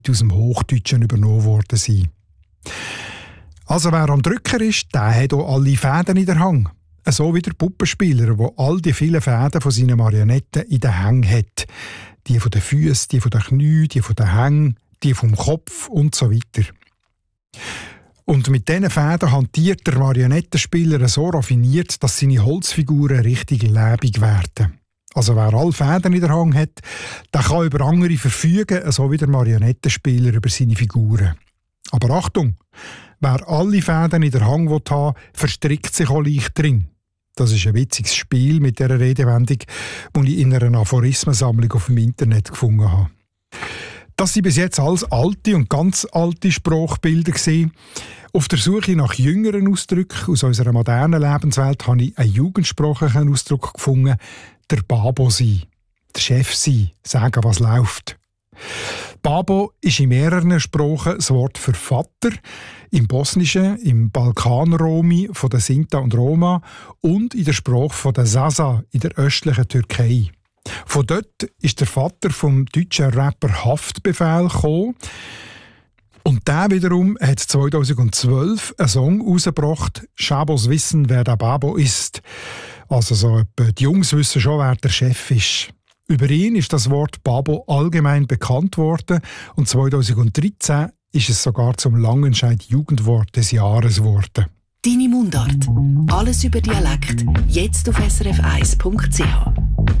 aus dem Hochdeutschen übernommen worden sein. Also wer am Drücker ist, der hat auch alle Fäden in der Hand. So wie der Puppenspieler, der all die vielen Fäden von seinen Marionetten in den Hängen hat. Die von den Füßen, die von den Knien, die von den Hängen, die vom Kopf und so weiter. Und mit diesen Fäden hantiert der Marionettenspieler so raffiniert, dass seine Holzfiguren richtig lebendig werden. Also wer alle Fäden in der Hand hat, der kann über andere verfügen, so wie der Marionettenspieler über seine Figuren. Aber Achtung! Wer alle Fäden in der Hand haben will, verstrickt sich auch leicht drin. Das ist ein witziges Spiel mit dieser Redewendung, die ich in einer Aphorismensammlung auf dem Internet gefunden habe. Das sind bis jetzt alles alte und ganz alte Sprachbilder gewesen. Auf der Suche nach jüngeren Ausdrücken aus unserer modernen Lebenswelt habe ich einen jugendsprachlichen Ausdruck gefunden, der Babo sein, der Chef sein, sagen, was läuft. Babo ist in mehreren Sprachen das Wort für Vater, im Bosnischen, im Balkanromi von der Sinta und Roma und in der Sprache von der Zaza in der östlichen Türkei. Von dort ist der Vater vom deutschen Rapper Haftbefehl gekommen. Und der wiederum hat 2012 einen Song rausgebracht, «Schabos wissen, wer der Babo ist». Also so etwa, die Jungs wissen schon, wer der Chef ist. Über ihn ist das Wort Babo allgemein bekannt worden und 2013 ist es sogar zum Langenscheidt Jugendwort des Jahres geworden. Deine Mundart. Alles über Dialekt. Jetzt auf srf1.ch.